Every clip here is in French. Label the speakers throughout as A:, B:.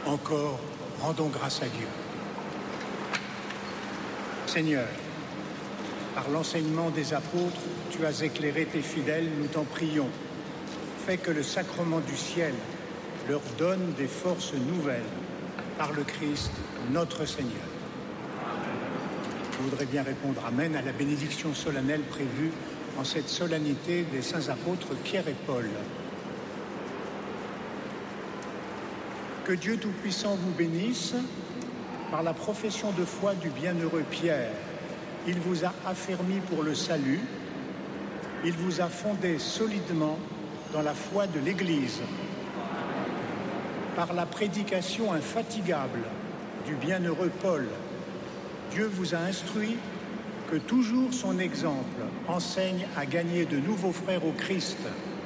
A: Encore, rendons grâce à Dieu. Seigneur, par l'enseignement des apôtres, tu as éclairé tes fidèles, nous t'en prions. Fais que le sacrement du ciel leur donne des forces nouvelles par le Christ, notre Seigneur. Je voudrais bien répondre Amen à la bénédiction solennelle prévue en cette solennité des saints apôtres Pierre et Paul. Que Dieu Tout-Puissant vous bénisse par la profession de foi du bienheureux Pierre. Il vous a affermi pour le salut, il vous a fondé solidement dans la foi de l'Église. Par la prédication infatigable du bienheureux Paul, Dieu vous a instruit que toujours son exemple enseigne à gagner de nouveaux frères au Christ.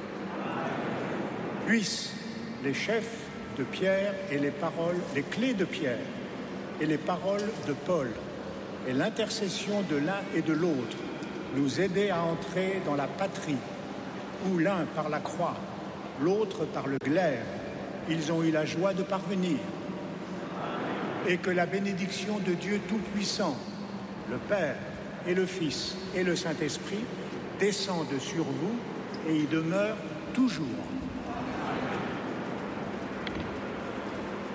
A: Puissent les chefs de Pierre et les clés de Pierre et les paroles de Paul et l'intercession de l'un et de l'autre nous aider à entrer dans la patrie où l'un par la croix, l'autre par le glaive, ils ont eu la joie de parvenir. Et que la bénédiction de Dieu Tout-Puissant, le Père et le Fils et le Saint-Esprit descendent sur vous et y demeurent toujours.